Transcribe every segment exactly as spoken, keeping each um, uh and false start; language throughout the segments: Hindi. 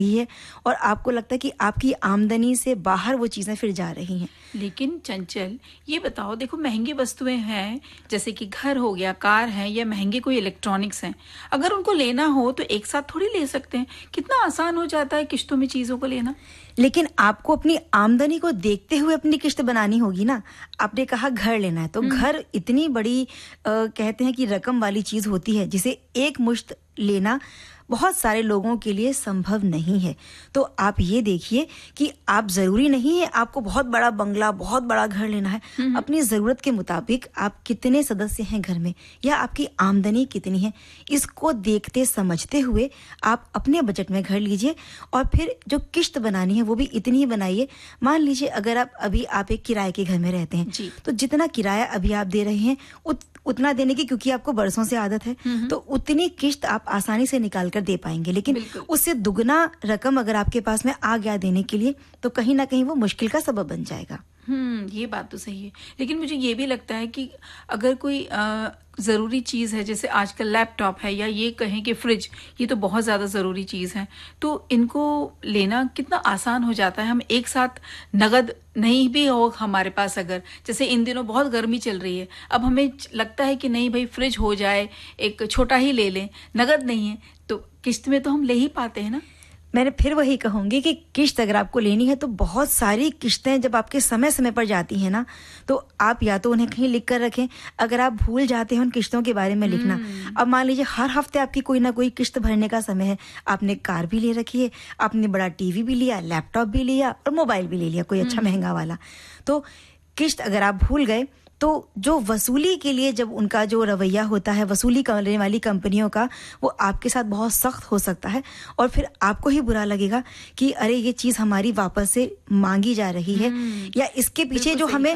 है और आपको लगता है कि आपकी आमदनी से बाहर वो चीजें फिर जा रही हैं। लेकिन चंचल, ये बताओ, देखो महंगी वस्तुएं हैं जैसे कि घर हो गया, कार है, या महंगे कोई इलेक्ट्रॉनिक्स हैं, अगर उनको लेना हो तो एक साथ थोड़ी ले सकते हैं। कितना आसान हो जाता है किश्तों में चीजों को लेना। लेकिन आपको अपनी आमदनी को देखते हुए अपनी किश्त बनानी होगी ना। आपने कहा घर लेना है, तो घर इतनी बड़ी आ, कहते हैं कि रकम वाली चीज होती है जिसे एक मुश्त लेना बहुत सारे लोगों के लिए संभव नहीं है। तो आप ये देखिए कि आप जरूरी नहीं है आपको बहुत बड़ा बंगला, बहुत बड़ा घर लेना है। अपनी जरूरत के मुताबिक आप कितने सदस्य हैं घर में या आपकी आमदनी कितनी है, इसको देखते समझते हुए आप अपने बजट में घर लीजिए और फिर जो किश्त बनानी है वो भी इतनी ही बनाइए। मान लीजिए अगर आप अभी आप एक किराए के घर में रहते हैं तो जितना किराया अभी आप दे रहे हैं उत, उतना देने की, क्योंकि आपको बरसों से आदत है, तो उतनी किश्त आप आसानी से निकाल कर दे पाएंगे। लेकिन उससे दुगना रकम अगर आपके पास में आ गया देने के लिए तो कहीं ना कहीं वो मुश्किल का सबब बन जाएगा। हम्म ये बात तो सही है। लेकिन मुझे ये भी लगता है कि अगर कोई आ, जरूरी चीज है, जैसे आजकल लैपटॉप है या ये कहें कि फ्रिज, ये तो बहुत ज्यादा जरूरी चीज है, तो इनको लेना कितना आसान हो जाता है। हम एक साथ नगद नहीं भी हो हमारे पास, अगर जैसे इन दिनों बहुत गर्मी चल रही है, अब हमें लगता है कि नहीं भाई फ्रिज हो जाए, एक छोटा ही ले लें, नगद नहीं है तो किश्त में तो हम ले ही पाते हैं ना। मैंने फिर वही कहूंगी कि किश्त अगर आपको लेनी है तो बहुत सारी किश्तें जब आपके समय समय पर जाती हैं ना, तो आप या तो उन्हें कहीं लिख कर रखें। अगर आप भूल जाते हैं उन किश्तों के बारे में लिखना, अब मान लीजिए हर हफ्ते आपकी कोई ना कोई किश्त भरने का समय है, आपने कार भी ले रखी है, आपने बड़ा टीवी भी लिया, लैपटॉप भी लिया और मोबाइल भी ले लिया कोई अच्छा महंगा वाला, तो किश्त अगर आप भूल गए तो जो वसूली के लिए जब उनका जो रवैया होता है वसूली करने वाली कंपनियों का, वो आपके साथ बहुत सख्त हो सकता है और फिर आपको ही बुरा लगेगा कि अरे ये चीज हमारी वापस से मांगी जा रही है, या इसके पीछे जो हमें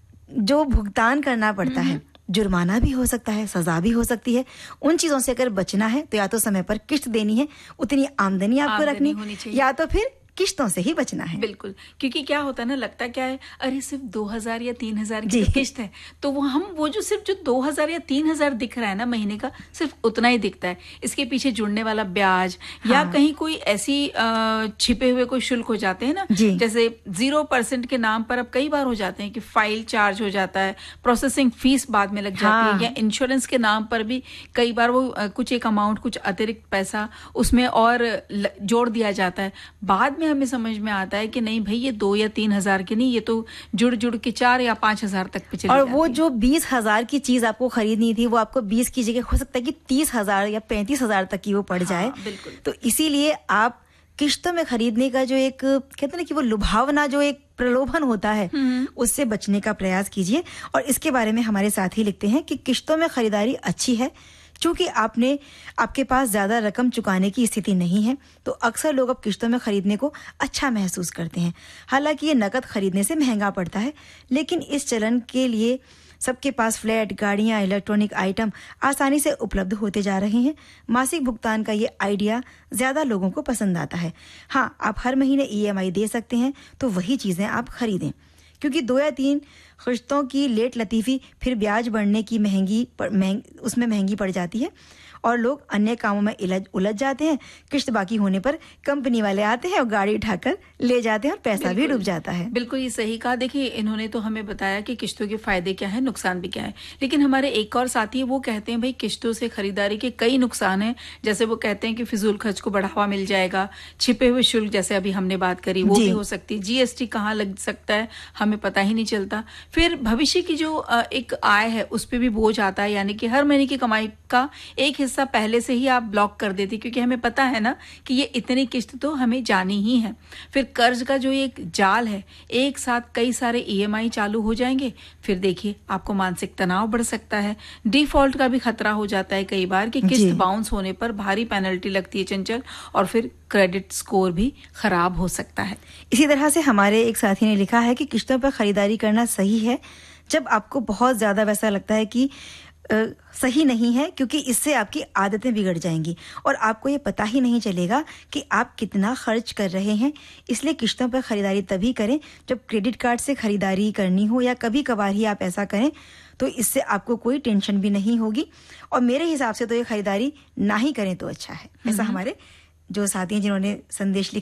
जो भुगतान करना पड़ता है, जुर्माना भी हो सकता है, सजा भी हो सकती है। उन चीजों से अगर बचना है तो या तो समय पर किश्त देनी है, उतनी आमदनी आपको रखनी, या तो फिर किश्तों से ही बचना है। बिल्कुल, क्योंकि क्या होता है ना, लगता क्या है, अरे सिर्फ दो हजार या तीन हजार की तो किश्त है, तो वो हम वो जो सिर्फ जो दो हजार या तीन हजार दिख रहा है ना महीने का, सिर्फ उतना ही दिखता है। इसके पीछे जुड़ने वाला ब्याज, हाँ। या कहीं कोई ऐसी छिपे हुए कोई शुल्क हो जाते हैं ना, जैसे जीरो परसेंट के नाम पर अब कई बार हो जाते हैं कि फाइल चार्ज हो जाता है, प्रोसेसिंग फीस बाद में लग जाती हाँ। है, या इंश्योरेंस के नाम पर भी कई बार वो कुछ एक अमाउंट, कुछ अतिरिक्त पैसा उसमें और जोड़ दिया जाता है। बाद में हमें समझ में आता है कि नहीं भाई ये दो या तीन हजार की नहीं, ये तो जुड़ जुड़ के चार या पांच हजार तक पे चली और जाती वो जो बीस हजार की चीज आपको खरीदनी थी वो आपको बीस की जगह हो सकता है कि तीस हजार या पैंतीस हजार तक की वो पड़ जाए। हाँ, बिल्कुल। तो इसीलिए आप किश्तों में खरीदने का जो एक कहते हैं ना कि वो लुभावना, जो एक प्रलोभन होता है, उससे बचने का प्रयास कीजिए। और इसके बारे में हमारे साथी लिखते हैं कि किश्तों में खरीदारी अच्छी है, चूंकि आपने आपके पास ज्यादा रकम चुकाने की स्थिति नहीं है, तो अक्सर लोग अब किश्तों में खरीदने को अच्छा महसूस करते हैं। हालांकि ये नकद खरीदने से महंगा पड़ता है, लेकिन इस चलन के लिए सबके पास फ्लैट, गाड़ियां, इलेक्ट्रॉनिक आइटम आसानी से उपलब्ध होते जा रहे हैं। मासिक भुगतान का ये आइडिया ज्यादा लोगों को पसंद आता है। हाँ, आप हर महीने ई एम आई दे सकते हैं, तो वही चीजें आप खरीदें, क्योंकि दो या तीन किश्तों की लेट लतीफी फिर ब्याज बढ़ने की महंगी महंग, उसमें महंगी पड़ जाती है और लोग अन्य कामों में उलझ उलझ जाते हैं। किश्त बाकी होने पर कंपनी वाले आते हैं और गाड़ी उठाकर ले जाते हैं और पैसा भी डूब जाता है। बिल्कुल ये सही कहा। देखिए, इन्होंने तो हमें बताया कि किश्तों के फायदे क्या है, नुकसान भी क्या है, लेकिन हमारे एक और साथी है, वो कहते हैं भाई किश्तों से खरीदारी के कई नुकसान हैं। जैसे वो कहते हैं कि फिजूल खर्च को बढ़ावा मिल जाएगा, छिपे हुए शुल्क जैसे अभी हमने बात करी वो भी हो सकती है, जीएसटी कहाँ लग सकता है हमें पता ही नहीं चलता, फिर भविष्य की जो एक आय है उस पर भी बोझ आता है, यानी कि हर महीने की कमाई का एक हिस्सा पहले से ही आप ब्लॉक कर देती, क्योंकि हमें पता है ना कि ये इतनी किश्त तो हमें जानी ही है। फिर कर्ज का जो एक जाल है, एक साथ कई सारे ई एम आई चालू हो जाएंगे, फिर देखिए आपको मानसिक तनाव बढ़ सकता है, डिफॉल्ट का भी खतरा हो जाता है कई बार कि किश्त बाउंस होने पर भारी पेनल्टी लगती है चंचल, और फिर क्रेडिट स्कोर भी खराब हो सकता है। इसी तरह से हमारे एक साथी ने लिखा है कि किश्तों पर खरीदारी करना सही है जब आपको बहुत ज्यादा वैसा लगता है कि आ, सही नहीं है, क्योंकि इससे आपकी आदतें बिगड़ जाएंगी और आपको ये पता ही नहीं चलेगा कि आप कितना खर्च कर रहे हैं। इसलिए किश्तों पर खरीदारी तभी करें जब क्रेडिट कार्ड से खरीदारी करनी हो, या कभी कभार ही आप ऐसा करें, तो इससे आपको कोई टेंशन भी नहीं होगी। और मेरे हिसाब से तो ये खरीदारी ना ही करें तो अच्छा है, ऐसा हमारे जो साथी हैं जिन्होंने संदेश